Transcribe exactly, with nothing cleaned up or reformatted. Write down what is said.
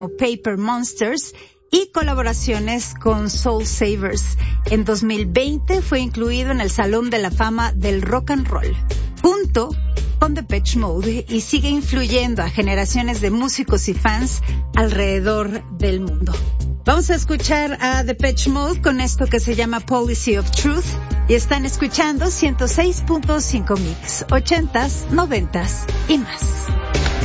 Paper Monsters y colaboraciones con Soul Savers. En dos mil veinte fue incluido en el Salón de la Fama del Rock and Roll, junto con Depeche Mode, y sigue influyendo a generaciones de músicos y fans alrededor del mundo. Vamos a escuchar a Depeche Mode con esto que se llama Policy of Truth, y están escuchando ciento seis punto cinco Mix, ochentas, noventas y más.